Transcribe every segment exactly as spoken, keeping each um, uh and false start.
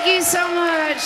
Thank you so much.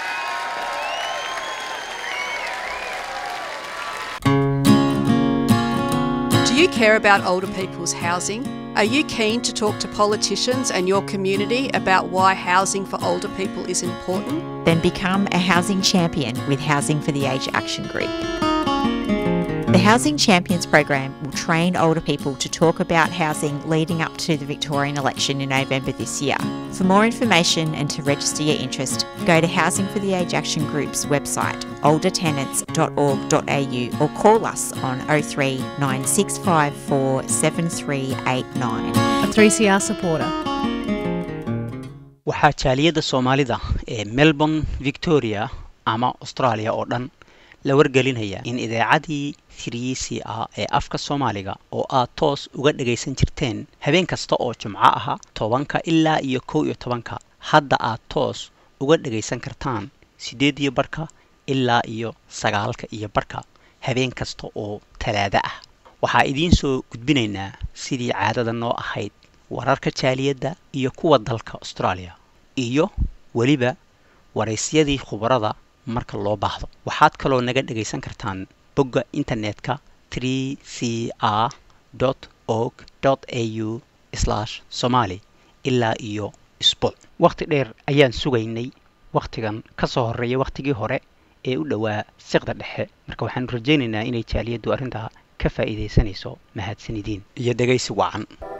Do you care about older people's housing? Are you keen to talk to politicians and your community about why housing for older people is important? Then become a housing champion with Housing for the Aged Action Group. The Housing Champions program will train older people to talk about housing leading up to the Victorian election in November this year. For more information and to register your interest, go to Housing for the Aged Action Group's website, older tenants dot org dot a u, or call us on oh three nine six five four seven three eight nine. A three C R supporter. waxaa jaaliyada Soomaalida ee Melbourne, Victoria ama Australia oo dhan la wargelinaya in idaacadii three C R ee afka Soomaaliga oo aad toos uga dhageysan jirteen habeen kasta oo Jumco ah tobanka ilaa iyo kow iyo tobanka hadda aad toos uga dhageysan kartaan sideed iyo barka ilaa iyo sagaalka iyo barka habeen kasta oo Talaado ah. waxaa idiin soo gudbinaynaa sidii caadada noo ahayd wararka jaaliyada iyo kuwa dalka Australia iyo waliba waraysyadii khubarada marka loo baahdo. waxaad kaloo naga dhageysan kartaan bogga internetka three c r dot org dot a u slash somali ilaa iyo isbuuc. waqti dheer ayaan sugaynay waqtigan ka soo horeeya waqtigii hore ee u dhawaa siqda dhexe, marka waxaan rajaynaynaa inay jaaliyadu arrinta ka faa'iideysanayso. mahadsanidin iyo dhageysi wacan.